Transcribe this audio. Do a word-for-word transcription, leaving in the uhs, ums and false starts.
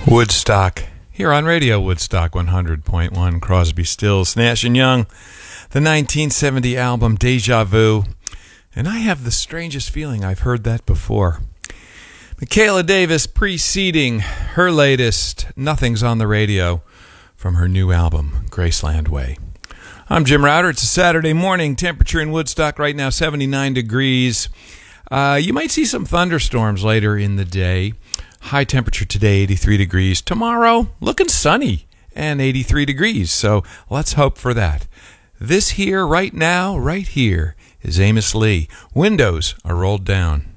Woodstock, here on Radio Woodstock one hundred point one, Crosby, Stills, Nash and Young, the nineteen seventy album Deja Vu, and I have the strangest feeling I've heard that before. Michaela Davis preceding her latest Nothing's on the Radio from her new album, Graceland Way. I'm Jim Router. It's a Saturday morning. Temperature in Woodstock right now, seventy-nine degrees. Uh, you might see some thunderstorms later in the day. High temperature today, eighty-three degrees. Tomorrow, looking sunny and eighty-three degrees. So let's hope for that. This here, right now, right here, is Amos Lee. Windows are rolled down.